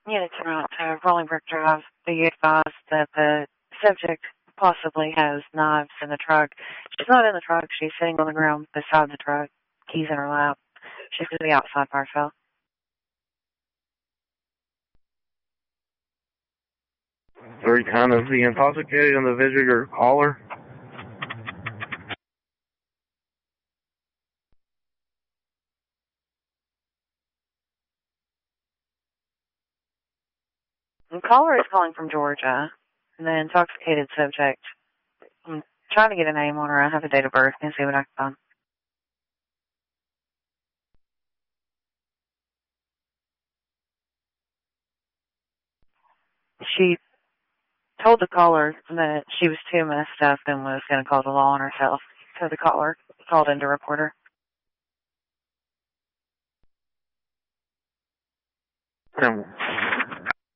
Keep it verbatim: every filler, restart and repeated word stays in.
Unit to Rollingbrook Drive. Be advised that the subject possibly has knives in the truck. She's not in the truck. She's sitting on the ground beside the truck, keys in her lap. She's going to be outside Parkville. Three kind of the intoxicated individual caller. The caller is calling from Georgia. And the intoxicated subject. I'm trying to get a name on her. I have a date of birth. Can see what I can find. She told the caller that she was too messed up and was going to call the law on herself. So the caller called in to report her. And